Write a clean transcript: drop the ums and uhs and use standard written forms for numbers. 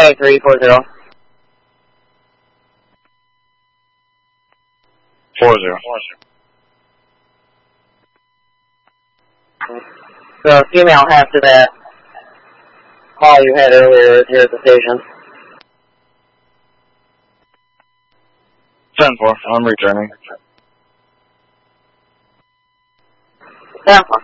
98340. 40. The female after that call you had earlier is here at the station. 10-4, I'm returning. 10-4.